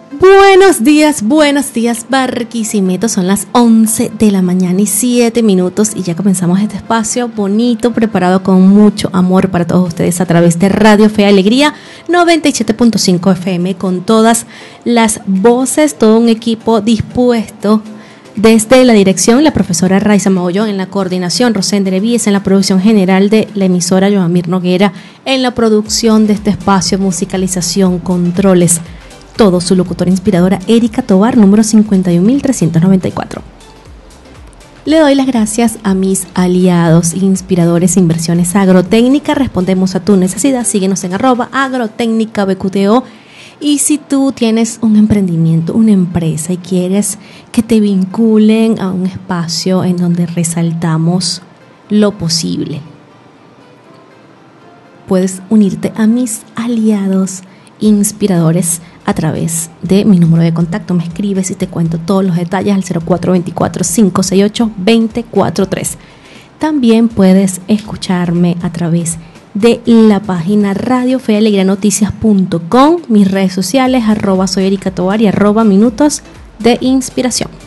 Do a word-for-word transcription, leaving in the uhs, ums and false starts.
Buenos días, buenos días Barquisimeto, son las once de la mañana y siete minutos y ya comenzamos este espacio bonito, preparado con mucho amor para todos ustedes a través de Radio Fe y Alegría noventa y siete punto cinco F M, con todas las voces, todo un equipo dispuesto. Desde la dirección, la profesora Raiza Magollón; en la coordinación, Rosende Levíes; en la producción general de la emisora, Joamir Noguera; en la producción de este espacio, musicalización, controles, todo su locutora inspiradora, Erika Tobar, número cincuenta y un mil trescientos noventa y cuatro. Le doy las gracias a mis aliados inspiradores, Inversiones Agrotécnica. Respondemos a tu necesidad. Síguenos en arroba agrotécnica B Q T O. Y si tú tienes un emprendimiento, una empresa y quieres que te vinculen a un espacio en donde resaltamos lo posible, puedes unirte a mis aliados inspiradores a través de mi número de contacto. Me escribes y te cuento todos los detalles al cero cuatro dos cuatro, cinco seis ocho, dos cuatro tres. También puedes escucharme a través de la página radio fe alegría noticias punto com, mis redes sociales, arroba soy Erika Tobar y arroba minutos de inspiración.